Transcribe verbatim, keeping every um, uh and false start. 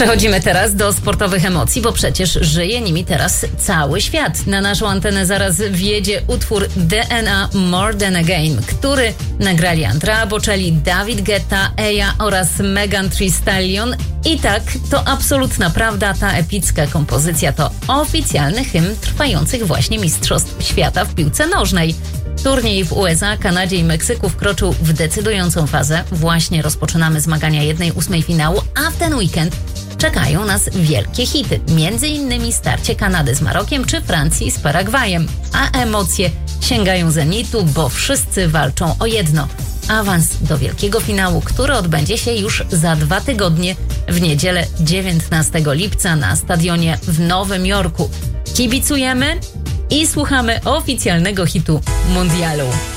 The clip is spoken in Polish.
Przechodzimy teraz do sportowych emocji, bo przecież żyje nimi teraz cały świat. Na naszą antenę zaraz wjedzie utwór D N A More Than a Game, który nagrali Andrea Bocelli, David Guetta, Eya oraz Megan Thee Stallion. I tak, to absolutna prawda, ta epicka kompozycja to oficjalny hymn trwających właśnie Mistrzostw Świata w piłce nożnej. Turniej w U S A, Kanadzie i Meksyku wkroczył w decydującą fazę. Właśnie rozpoczynamy zmagania jednej ósmej finału, a w ten weekend czekają nas wielkie hity. Między innymi starcie Kanady z Marokiem czy Francji z Paragwajem. A emocje sięgają zenitu, bo wszyscy walczą o jedno. Awans do wielkiego finału, który odbędzie się już za dwa tygodnie w niedzielę dziewiętnastego lipca na stadionie w Nowym Jorku. Kibicujemy i słuchamy oficjalnego hitu mundialu.